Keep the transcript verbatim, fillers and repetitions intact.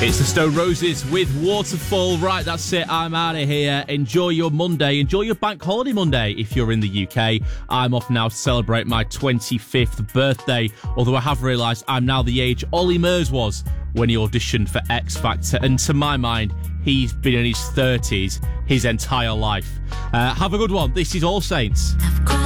It's the Stone Roses with Waterfall. Right, that's it. I'm out of here. Enjoy your Monday. Enjoy your bank holiday Monday if you're in the U K. I'm off now to celebrate my twenty-fifth birthday, although I have realised I'm now the age Ollie Murs was when he auditioned for X Factor. And to my mind, he's been in his thirties his entire life. Uh, have a good one. This is All Saints.